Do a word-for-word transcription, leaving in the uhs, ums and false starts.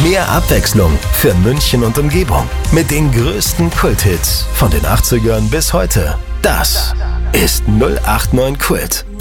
Mehr Abwechslung für München und Umgebung. Mit den größten Kulthits von den achtzigern bis heute. Das ist null acht neun Kult.